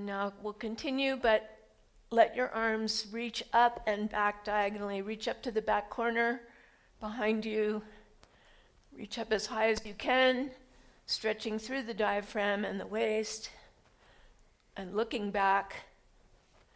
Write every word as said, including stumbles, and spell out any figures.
And now we'll continue, but let your arms reach up and back diagonally. Reach up to the back corner behind you. Reach up as high as you can, stretching through the diaphragm and the waist, and looking back